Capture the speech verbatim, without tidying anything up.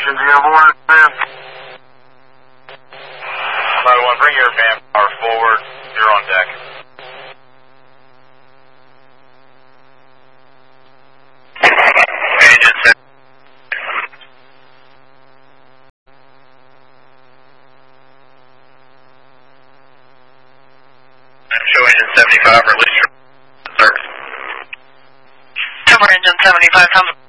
engines, you have orders, man. Flight one, bring your manpower forward. You're on deck. Engine set. Show engine seventy-five, release your start. Cover engine seventy-five, Thomas.